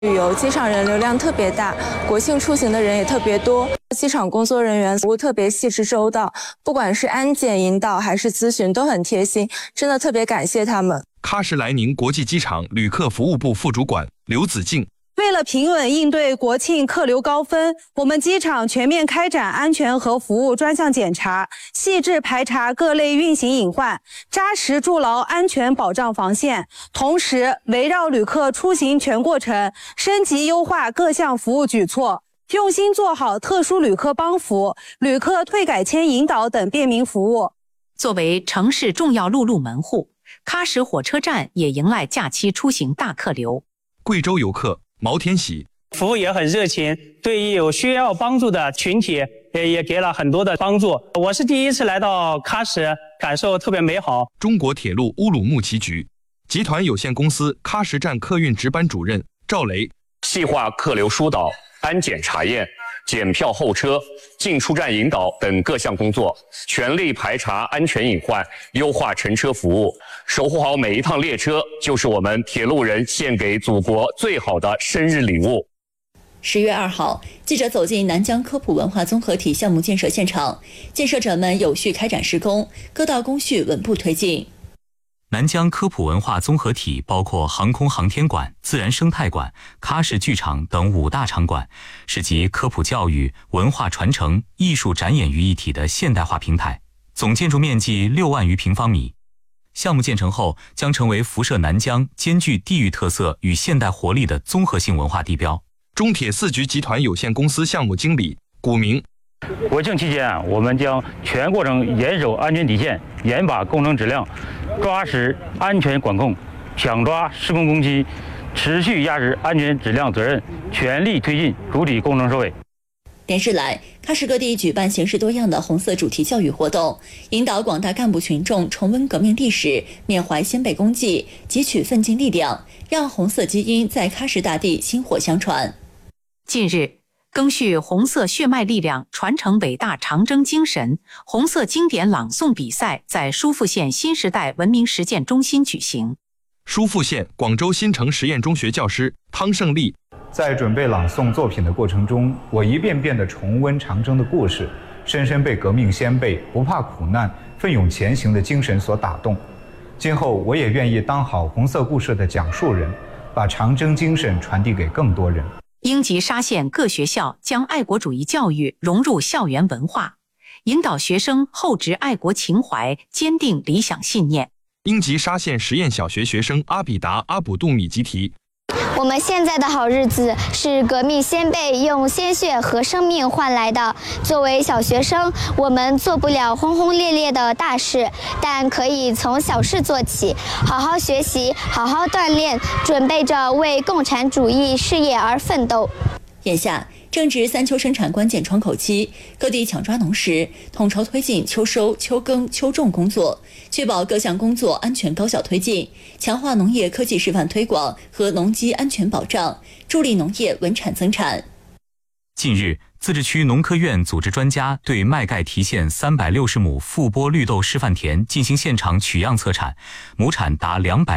旅游机场人流量特别大，国庆出行的人也特别多，机场工作人员服务特别细致周到，不管是安检引导还是咨询都很贴心，真的特别感谢他们。 喀什莱宁国际机场旅客服务部副主管刘子静。 为了平稳应对国庆客流高峰，我们机场全面开展安全和服务专项检查，细致排查各类运行隐患，扎实筑牢安全保障防线。同时，围绕旅客出行全过程，升级优化各项服务举措，用心做好特殊旅客帮扶、旅客退改签引导等便民服务。 作为城市重要陆路门户，喀什火车站也迎来假期出行大客流。 贵州游客毛天喜， 服务也很热情，对于有需要帮助的群体也给了很多的帮助。我是第一次来到喀什，感受特别美好。 中国铁路乌鲁木齐局集团有限公司喀什站客运值班主任赵雷， 细化客流疏导、安检查验、检票候车、进出站引导等各项工作，全力排查安全隐患，优化乘车服务，守护好每一趟列车，就是我们铁路人献给祖国最好的生日礼物。 10月2号，记者走进南疆科普文化综合体项目建设现场，建设者们有序开展施工，各道工序稳步推进。 南疆科普文化综合体包括航空航天馆、自然生态馆、喀什剧场等5大场馆，是集科普教育、文化传承、艺术展演于一体的现代化平台，总建筑面积6万余平方米。项目建成后，将成为辐射南疆兼具地域特色与现代活力的综合性文化地标。 中铁四局集团有限公司项目经理古明， 国庆期间，我们将全过程严守安全底线，严把工程质量，抓实安全管控，抢抓施工工期，持续压实安全质量责任，全力推进主体工程收尾。 连日来，喀什各地举办形式多样的红色主题教育活动，引导广大干部群众重温革命历史，缅怀先辈功绩，汲取奋进力量，让红色基因在喀什大地薪火相传。 近日，赓续红色血脉力量，传承伟大长征精神，红色经典朗诵比赛在疏附县新时代文明实践中心举行。 疏附县广州新城实验中学教师汤胜利， 在准备朗诵作品的过程中，我一遍遍地重温长征的故事，深深被革命先辈不怕苦难、奋勇前行的精神所打动。今后我也愿意当好红色故事的讲述人，把长征精神传递给更多人。 英吉沙县各学校将爱国主义教育融入校园文化，引导学生厚植爱国情怀，坚定理想信念。 英吉沙县实验小学学生阿比达阿卜杜米吉提， 我们现在的好日子是革命先辈用鲜血和生命换来的。作为小学生，我们做不了轰轰烈烈的大事，但可以从小事做起，好好学习，好好锻炼，准备着为共产主义事业而奋斗。 眼下正值3秋生产关键窗口期，各地抢抓农时，统筹推进秋收、秋耕、秋种工作，确保各项工作安全高效推进，强化农业科技示范推广和农机安全保障，助力农业稳产增产。 近日，自治区农科院组织专家对麦盖提县360亩复播绿豆示范田进行现场取样测产，亩产达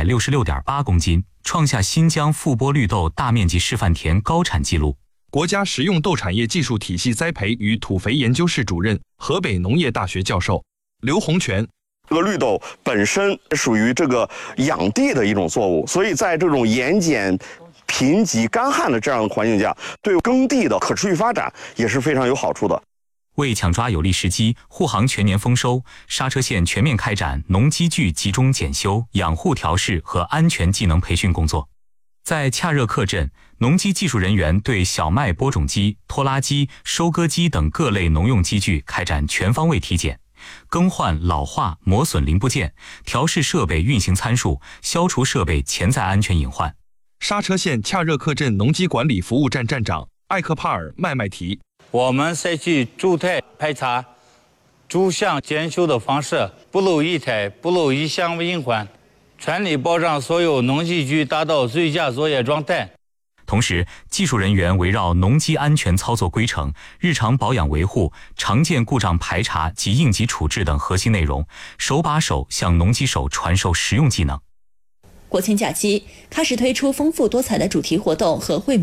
266.8公斤，创下新疆复播绿豆大面积示范田高产纪录。 国家食用豆产业技术体系栽培与土肥研究室主任、河北农业大学教授刘洪全， 这个绿豆本身属于这个养地的一种作物，所以在这种盐碱、贫瘠、干旱的这样的环境下，对耕地的可持续发展也是非常有好处的。 为抢抓有利时机，护航全年丰收，刹车县全面开展农机具集中检修、养护调试和安全技能培训工作。在恰热克镇，农机技术人员对小麦播种机、拖拉机、收割机等各类农用机具开展全方位体检，更换老化、磨损零部件，调试设备运行参数，消除设备潜在安全隐患。 刹车县恰热克镇农机管理服务站站长艾克帕尔麦麦提， 我们采取主态排查、主项检修的方式，不漏一台、不漏一项隐患，全力保障所有农机具达到最佳作业状态。 同时，技术人员围绕农机安全操作规程、日常保养维护、常见故障排查及应急处置等核心内容，手把手向农机手传授实用技能。 国庆假期，喀什推出丰富多彩的主题活动和惠民